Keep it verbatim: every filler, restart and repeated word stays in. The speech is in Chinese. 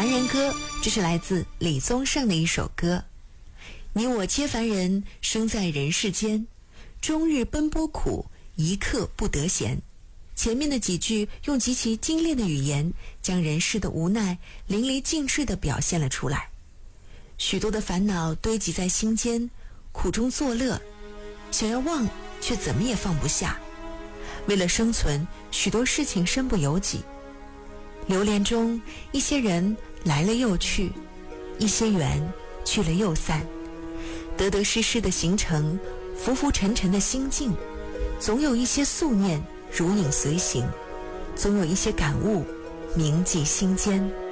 凡人歌，这是来自李宗盛的一首歌。你我皆凡人，生在人世间，终日奔波苦，一刻不得闲。前面的几句用极其精炼的语言，将人世的无奈淋漓尽致地表现了出来。许多的烦恼堆积在心间，苦中作乐，想要忘却怎么也放不下。为了生存，许多事情身不由己。流连中，一些人来了又去，一些缘去了又散，得得失失的行程，浮浮沉沉的心境，总有一些宿念如影随形，总有一些感悟铭记心间。